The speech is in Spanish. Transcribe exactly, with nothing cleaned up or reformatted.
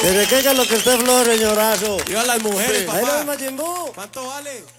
¿Desde qué que lo que usted flor, señorazo? Yo a las mujeres, Ahí lo papá. ves, Majin Buu. ¿Cuánto vale?